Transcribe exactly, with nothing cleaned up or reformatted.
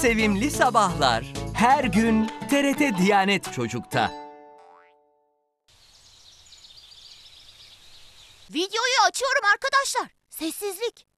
sevimli sabahlar. Her gün T R T Diyanet Çocuk'ta. Videoyu açıyorum arkadaşlar. Sessizlik.